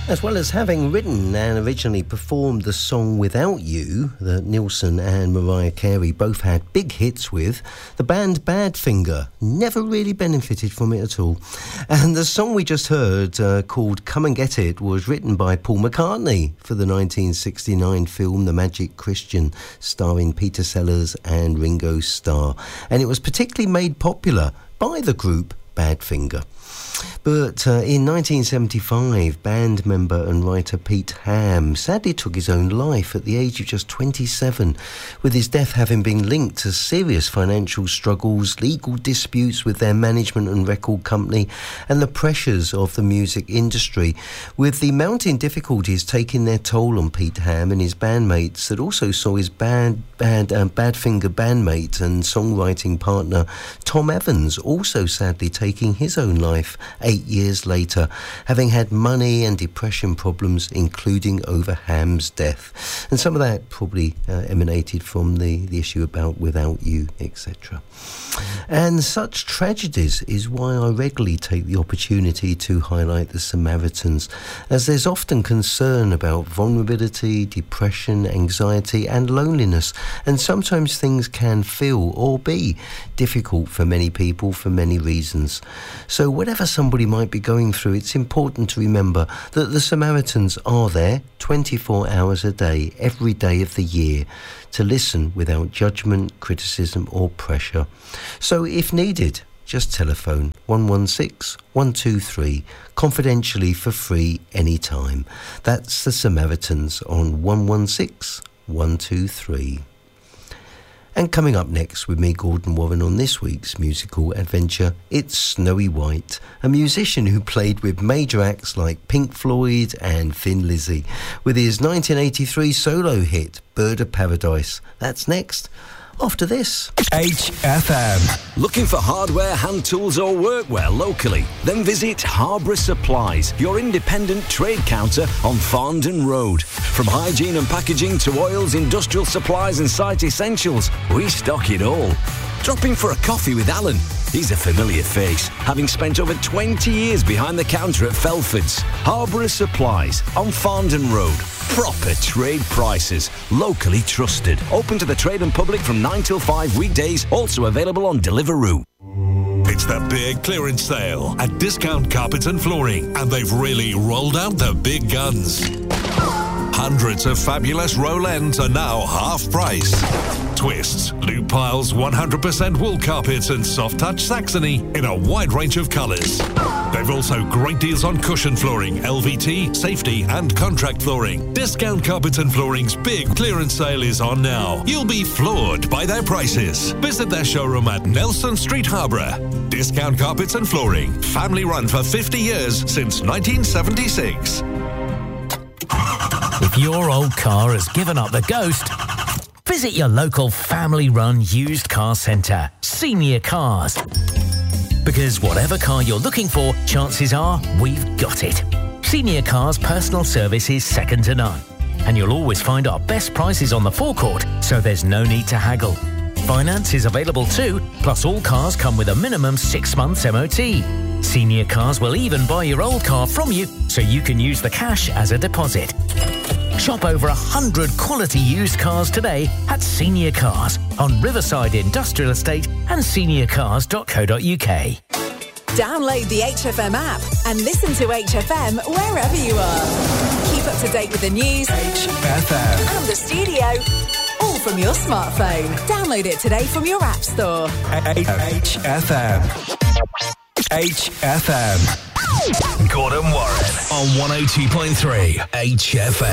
As well as having written and originally performed the song Without You, that Nilsson and Mariah Carey both had big hits with, the band Badfinger never really benefited from it at all. And the song we just heard, called Come and Get It, was written by Paul McCartney for the 1969 film The Magic Christian, starring Peter Sellers and Ringo Starr. And it was particularly made popular by the group Badfinger. But in 1975, band member and writer Pete Ham sadly took his own life at the age of just 27, with his death having been linked to serious financial struggles, legal disputes with their management and record company, and the pressures of the music industry, with the mounting difficulties taking their toll on Pete Ham and his bandmates, that also saw his Badfinger bandmate and songwriting partner Tom Evans also sadly taking his own life 8 years later, having had money and depression problems, including over Ham's death. And some of that probably emanated from the issue about Without You, etc. And such tragedies is why I regularly take the opportunity to highlight the Samaritans, as there's often concern about vulnerability, depression, anxiety and loneliness, and sometimes things can feel or be difficult for many people for many reasons. So whatever somebody might be going through, it's important to remember that the Samaritans are there 24 hours a day, every day of the year, to listen without judgment, criticism or pressure. So if needed, just telephone 116 123 confidentially for free anytime. That's the Samaritans on 116 123. And coming up next with me, Gordon Warren, on this week's musical adventure, it's Snowy White, a musician who played with major acts like Pink Floyd and Thin Lizzy, with his 1983 solo hit, Bird of Paradise. That's next, after this. HFM. Looking for hardware, hand tools or workwear locally? Then visit Harborough Supplies, your independent trade counter on Farndon Road. From hygiene and packaging to oils, industrial supplies and site essentials, we stock it all. Drop in for a coffee with Alan. He's a familiar face, having spent over 20 years behind the counter at Felford's. Harborough Supplies on Farndon Road. Proper trade prices, locally trusted. Open to the trade and public from 9 till 5 weekdays, also available on Deliveroo. It's the big clearance sale at Discount Carpets and Flooring, and they've really rolled out the big guns. Hundreds of fabulous roll ends are now half price. Twists, loop piles, 100% wool carpets and soft touch Saxony in a wide range of colours. They've also great deals on cushion flooring, LVT, safety and contract flooring. Discount Carpets and Flooring's big clearance sale is on now. You'll be floored by their prices. Visit their showroom at Nelson Street, Harborough. Discount Carpets and Flooring, family run for 50 years since 1976. If your old car has given up the ghost, visit your local family-run used car centre, Senior Cars. Because whatever car you're looking for, chances are we've got it. Senior Cars' personal service is second to none. And you'll always find our best prices on the forecourt, so there's no need to haggle. Finance is available too, plus all cars come with a minimum 6 months MOT. Senior Cars will even buy your old car from you, so you can use the cash as a deposit. Shop over 100 quality used cars today at Senior Cars on Riverside Industrial Estate and seniorcars.co.uk. Download the HFM app and listen to HFM wherever you are. Keep up to date with the news, HFM, and the studio, all from your smartphone. Download it today from your app store. HFM. HFM. Gordon Warren on 102.3 HFM.